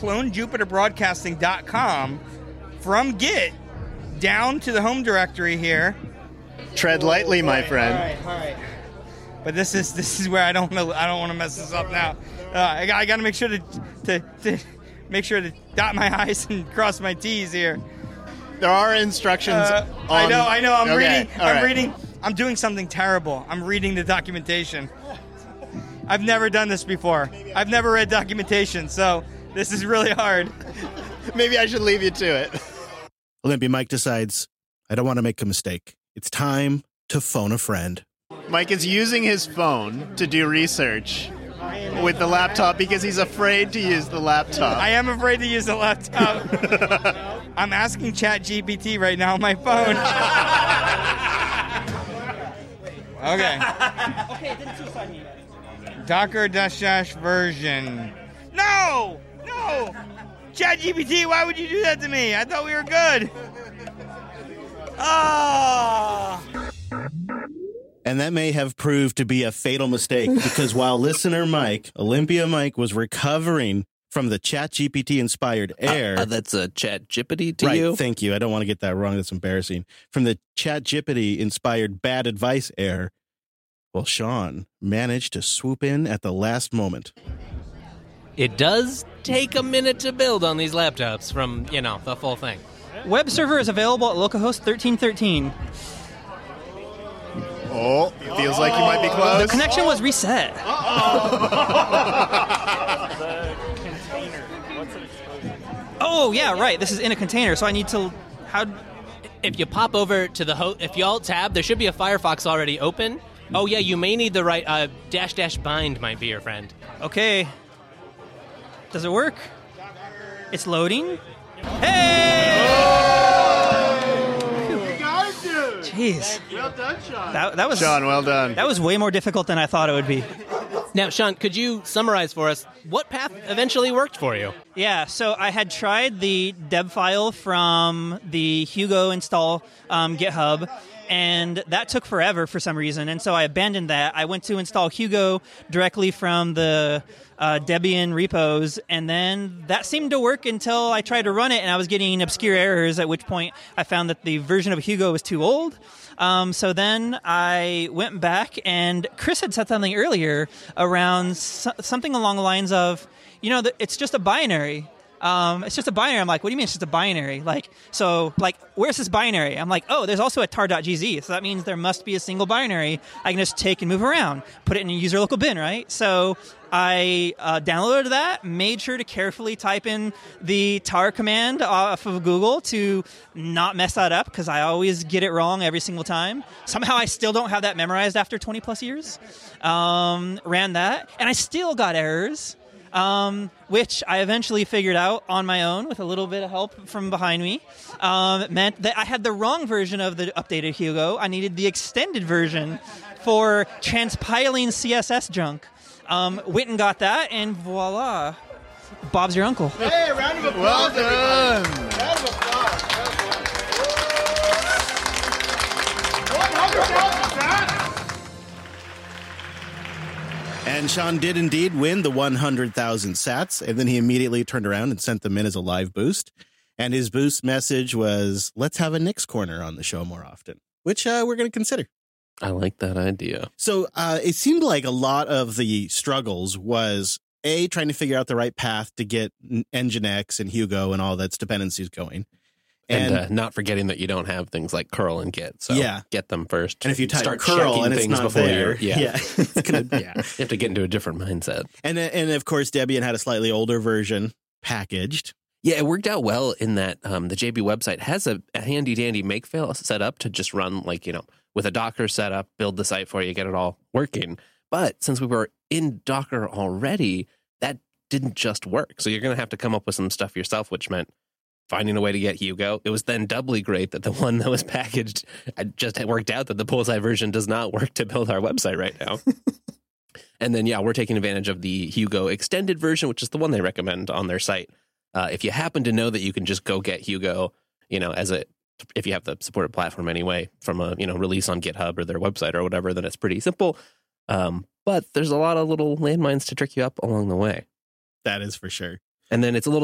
clonejupiterbroadcasting.com from Git down to the home directory here. Tread lightly, my friend. All right. But this is where I don't want to mess this up now. I got to make sure to make sure to dot my I's and cross my T's here. There are instructions. I know. I'm reading. I'm doing something terrible. I'm reading the documentation. I've never done this before. I've never read documentation, so this is really hard. Maybe I should leave you to it. Olympia Mike decides, I don't want to make a mistake. It's time to phone a friend. Mike is using his phone to do research with the laptop because he's afraid to use the laptop. I am afraid to use the laptop. I'm asking ChatGPT right now on my phone. Okay. Okay, it didn't suicide me yet. Docker dash version. No! ChatGPT, why would you do that to me? I thought we were good. And that may have proved to be a fatal mistake because while listener Mike, Olympia Mike, was recovering from the ChatGPT-inspired error... that's a ChatGPT to right, you? Thank you. I don't want to get that wrong. That's embarrassing. From the ChatGPT-inspired bad advice error, well, Sean managed to swoop in at the last moment. It does take a minute to build on these laptops from, the full thing. Web server is available at localhost 1313. Oh, feels like you might be close. The connection was reset. Oh, yeah, right. This is in a container, so I need to... If you pop over to the if you alt-tab, there should be a Firefox already open. Oh, yeah, you may need the right... -- bind might be your friend. Okay. Does it work? It's loading. Hey! You got it, dude. Jeez. Well done, Sean. That was Sean, well done. That was way more difficult than I thought it would be. Now, Sean, could you summarize for us what path eventually worked for you? Yeah, so I had tried the deb file from the Hugo install GitHub, and that took forever for some reason, and so I abandoned that. I went to install Hugo directly from the Debian repos, and then that seemed to work until I tried to run it, and I was getting obscure errors, at which point I found that the version of Hugo was too old. So then I went back, and Chris had said something earlier around something along the lines of, it's just a binary. It's just a binary. I'm like, what do you mean it's just a binary? Where's this binary? I'm like, there's also a tar.gz. So that means there must be a single binary I can just take and move around, put it in a user local bin, right? So I downloaded that, made sure to carefully type in the tar command off of Google to not mess that up, because I always get it wrong every single time. Somehow I still don't have that memorized after 20 plus years. Ran that, and I still got errors. Which I eventually figured out on my own with a little bit of help from behind me. Meant that I had the wrong version of the updated Hugo. I needed the extended version for transpiling CSS junk. Went and got that, and voila, Bob's your uncle. Hey, round of applause. Well done. Round of applause. 100,000 sats. And Sean did indeed win the 100,000 sats, and then he immediately turned around and sent them in as a live boost. And his boost message was, let's have a Nix Corner on the show more often, which we're going to consider. I like that idea. So it seemed like a lot of the struggles was, A, trying to figure out the right path to get Nginx and Hugo and all that's dependencies going. And not forgetting that you don't have things like curl and git. So get them first. And if you type start curl and it's not there, you have to get into a different mindset. And of course, Debian had a slightly older version packaged. Yeah, it worked out well in that the JB website has a handy dandy makefile set up to just run with a Docker setup, build the site for you, get it all working. But since we were in Docker already, that didn't just work. So you're going to have to come up with some stuff yourself, which meant finding a way to get Hugo. It was then doubly great that the one that was packaged just worked out that the Bullseye version does not work to build our website right now. And then, we're taking advantage of the Hugo extended version, which is the one they recommend on their site. If you happen to know that you can just go get Hugo, if you have the supported platform anyway, from a release on GitHub or their website or whatever, then it's pretty simple. But there's a lot of little landmines to trick you up along the way. That is for sure. And then it's a little